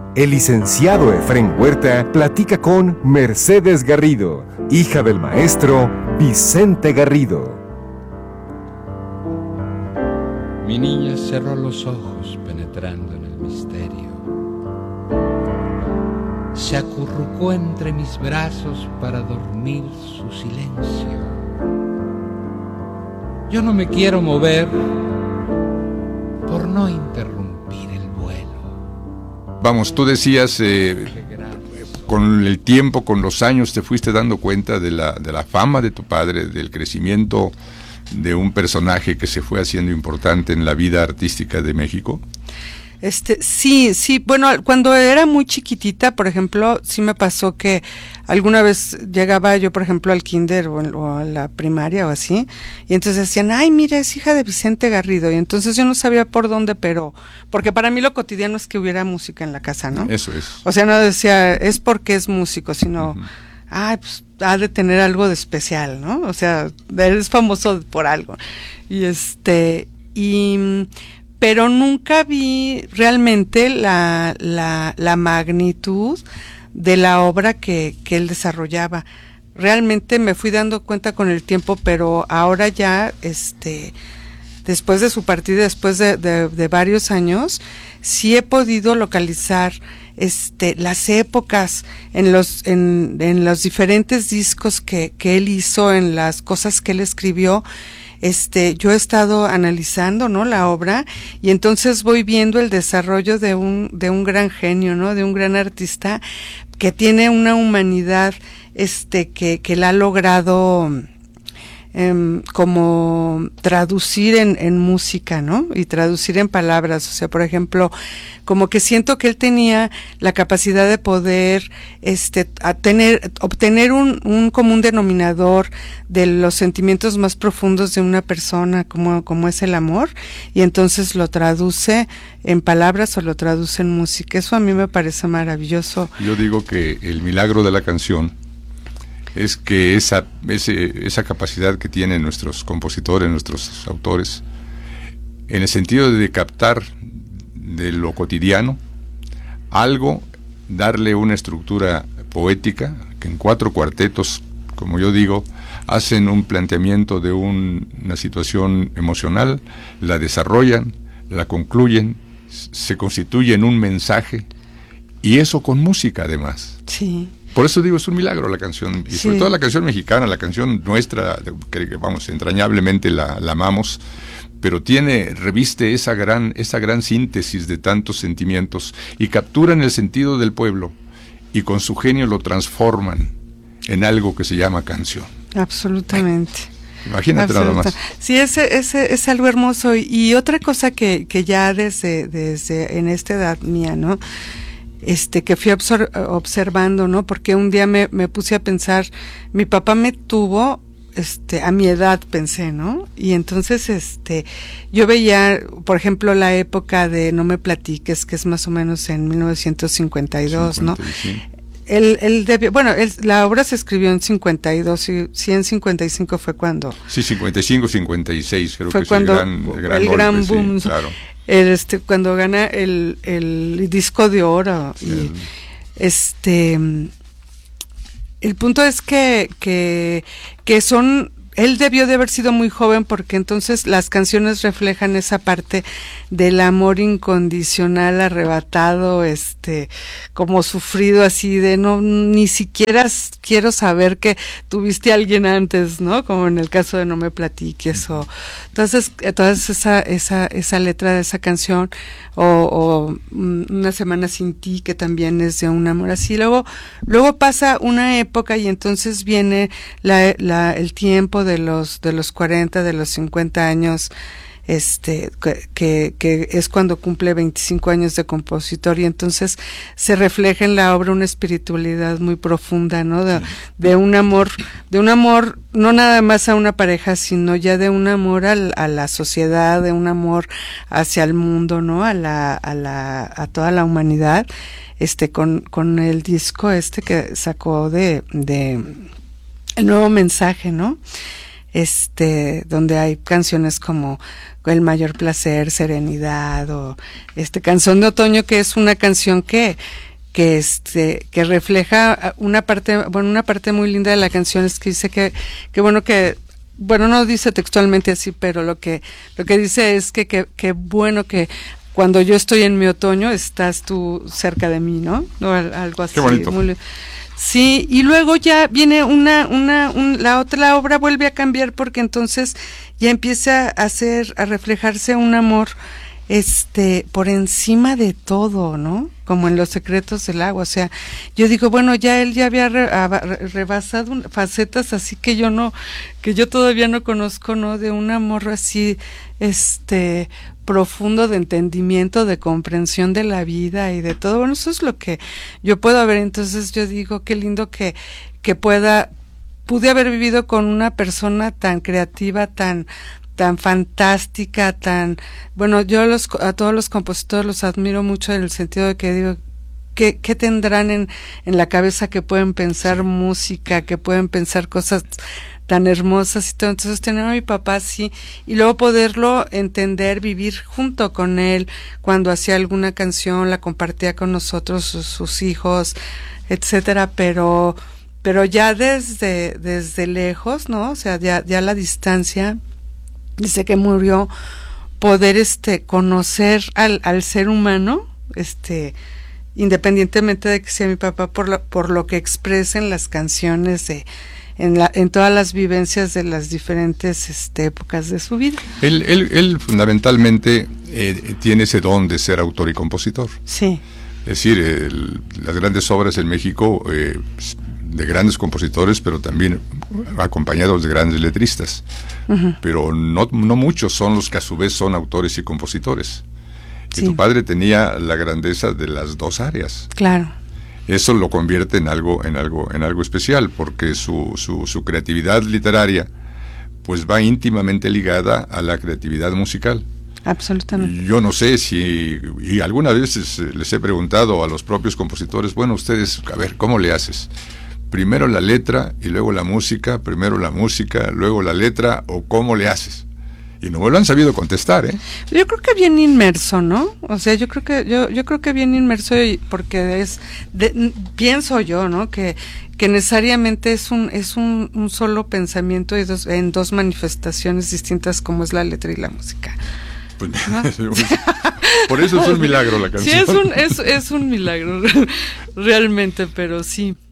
El licenciado Efrén Huerta platica con Mercedes Garrido, hija del maestro Vicente Garrido. Mi niña cerró los ojos penetrando en el misterio. Se acurrucó entre mis brazos para dormir su silencio. Yo no me quiero mover por no interrumpir el vuelo. Vamos, tú decías, con el tiempo, con los años, te fuiste dando cuenta de la fama de tu padre, del crecimiento de un personaje que se fue haciendo importante en la vida artística de México. Sí, bueno, cuando era muy chiquitita, por ejemplo, sí me pasó que alguna vez llegaba yo, por ejemplo, al kinder o a la primaria o así, y entonces decían, ay, mira, es hija de Vicente Garrido, y entonces yo no sabía por dónde, pero, porque para mí lo cotidiano es que hubiera música en la casa, ¿no? Eso es. O sea, no decía, es porque es músico, sino, pues, ha de tener algo de especial, ¿no? O sea, es famoso por algo. Pero nunca vi realmente la magnitud de la obra que él desarrollaba. Realmente me fui dando cuenta con el tiempo, pero ahora ya, después de su partida, después de varios años, sí he podido localizar las épocas en los diferentes discos que él hizo, en las cosas que él escribió. Yo he estado analizando, ¿no?, la obra, y entonces voy viendo el desarrollo de un gran genio, ¿no?, de un gran artista que tiene una humanidad, que la ha logrado como traducir en música, ¿no? Y traducir en palabras. O sea, por ejemplo, como que siento que él tenía la capacidad de poder obtener un común denominador de los sentimientos más profundos de una persona, como es el amor, y entonces lo traduce en palabras o lo traduce en música. Eso a mí me parece maravilloso. Yo digo que el milagro de la canción es que esa capacidad que tienen nuestros compositores, nuestros autores, en el sentido de captar de lo cotidiano algo, darle una estructura poética, que en 4 cuartetos, como yo digo, hacen un planteamiento de una situación emocional, la desarrollan, la concluyen, se constituye en un mensaje, y eso con música además. Sí. Por eso digo, es un milagro la canción, y sobre todo la canción mexicana, la canción nuestra, que vamos, entrañablemente la amamos, pero reviste esa gran síntesis de tantos sentimientos, y capturan el sentido del pueblo, y con su genio lo transforman en algo que se llama canción. Absolutamente. Imagínate nada más. Sí, es algo hermoso, y otra cosa que ya desde en esta edad mía, ¿no?, que fui observando, ¿no? Porque un día me puse a pensar, mi papá me tuvo, a mi edad pensé, ¿no? Y entonces, yo veía, por ejemplo, la época de No me platiques, que es más o menos en 1952, ¿no? Él debió, la obra se escribió en 52, y sí, en 55 fue cuando. Sí, 55, 56, creo fue que cuando el gran boom, sí, claro. Cuando gana el disco de oro, y el punto es que él debió de haber sido muy joven, porque entonces las canciones reflejan esa parte del amor incondicional, arrebatado, como sufrido, así de ni siquiera quiero saber que tuviste a alguien antes, ¿no? Como en el caso de No me platiques, entonces esa letra de esa canción, o Una semana sin ti, que también es de un amor así. Luego pasa una época, y entonces viene el tiempo de los 40, de los 50 años, que es cuando cumple 25 años de compositor, y entonces se refleja en la obra una espiritualidad muy profunda, ¿no? De un amor, no nada más a una pareja, sino ya de un amor a la sociedad, de un amor hacia el mundo, ¿no? A toda la humanidad, con el disco que sacó de El Nuevo Mensaje, ¿no? donde hay canciones como El mayor placer, Serenidad, o Canción de Otoño, que es una canción que refleja una parte muy linda de la canción, es que dice que no dice textualmente así, pero lo que dice es que bueno que cuando yo estoy en mi otoño estás tú cerca de mí, ¿no? Algo así. Qué bonito. Sí, y luego ya viene la otra obra vuelve a cambiar, porque entonces ya empieza a reflejarse un amor por encima de todo, ¿no? Como en Los secretos del agua. O sea, yo digo, bueno, ya él ya había rebasado facetas así que yo todavía no conozco, ¿no? De un amor así, profundo, de entendimiento, de comprensión de la vida y de todo. Bueno, eso es lo que yo puedo ver. Entonces yo digo, qué lindo que pude haber vivido con una persona tan creativa, tan fantástica, yo a todos los compositores los admiro mucho, en el sentido de que digo, ¿qué tendrán en la cabeza, que pueden pensar música, que pueden pensar cosas tan hermosas y todo? Entonces tener a mi papá así, y luego poderlo entender, vivir junto con él, cuando hacía alguna canción la compartía con nosotros, sus hijos, etcétera, pero ya desde lejos, ¿no? O sea, ya la distancia, dice que murió, poder conocer al ser humano, independientemente de que sea mi papá, por lo que expresa en las canciones, en todas las vivencias de las diferentes épocas de su vida. Él fundamentalmente tiene ese don de ser autor y compositor. Sí. Es decir, las grandes obras en México, de grandes compositores, pero también acompañados de grandes letristas. Uh-huh. Pero no muchos son los que a su vez son autores y compositores. Sí. Y tu padre tenía la grandeza de las dos áreas. Claro. Eso lo convierte en algo especial, porque su creatividad literaria pues va íntimamente ligada a la creatividad musical. Absolutamente. Yo no sé y algunas veces les he preguntado a los propios compositores, bueno, ustedes, a ver, ¿cómo le haces? Primero la letra y luego la música, primero la música, luego la letra, o ¿cómo le haces? Y no me lo han sabido contestar, ¿eh? Yo creo que bien inmerso, ¿no? O sea, yo creo que bien inmerso, porque pienso yo, ¿no? Que necesariamente es un solo pensamiento en dos manifestaciones distintas, como es la letra y la música. Pues, ¿no? Por eso es un milagro la canción. Sí, es un milagro realmente, pero sí.